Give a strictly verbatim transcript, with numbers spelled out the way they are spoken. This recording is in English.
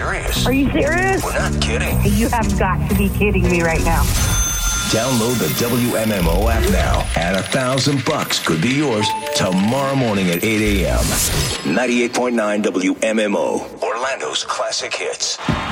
serious. Are you serious? We're not kidding. You have got to be kidding me right now. Download the W M M O app now, and a thousand bucks could be yours tomorrow morning at eight a.m. ninety-eight point nine W M M O, Orlando's classic hits.